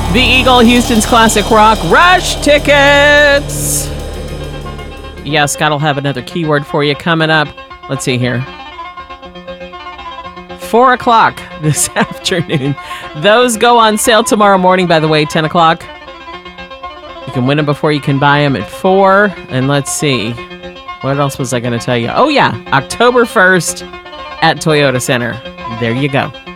The Eagle, Houston's classic rock Rush tickets. Yeah, Scott will have another keyword for you coming up. Let's see here. 4 o'clock this afternoon. Those go on sale tomorrow morning, by the way, 10 o'clock. You can win them before you can buy them at 4. And let's see. What else was I going to tell you? Oh, yeah. October 1st at Toyota Center. There you go.